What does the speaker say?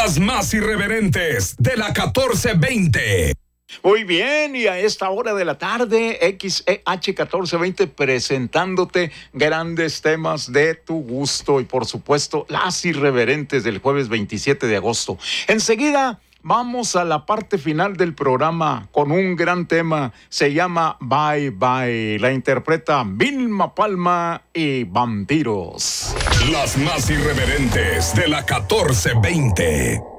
Las más irreverentes de la 1420. Muy bien, y a esta hora de la tarde, XEH 1420 presentándote grandes temas de tu gusto y por supuesto las irreverentes del jueves 27 de agosto. Enseguida vamos a la parte final del programa con un gran tema, se llama Bye Bye, la interpreta Vilma Palma y Vampiros. Las más irreverentes de la 1420.